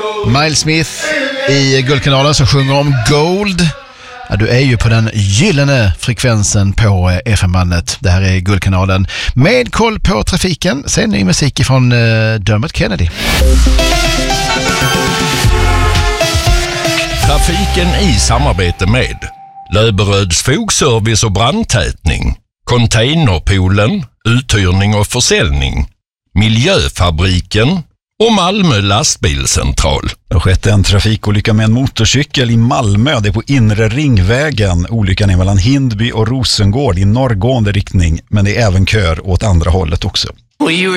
Miles Smith i Guldkanalen som sjunger om Gold. Ja, du är ju på den gyllene frekvensen på FM-bandet. Det här är Guldkanalen. Med koll på trafiken. Sen ny musik från Dermot Kennedy. Trafiken i samarbete med Löberöds fogservice och brandtätning, Containerpoolen, uthyrning och försäljning, Miljöfabriken och Malmö lastbilscentral. Det har skett en trafikolycka med en motorcykel i Malmö. Det är på inre ringvägen. Olyckan är mellan Hindby och Rosengård i norrgående riktning, men det är även kör åt andra hållet också.